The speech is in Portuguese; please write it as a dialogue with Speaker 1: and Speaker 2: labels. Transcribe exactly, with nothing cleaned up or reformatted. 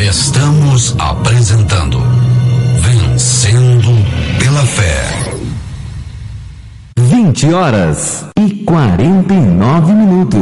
Speaker 1: Estamos apresentando Vencendo pela Fé.
Speaker 2: vinte horas e quarenta e nove minutos.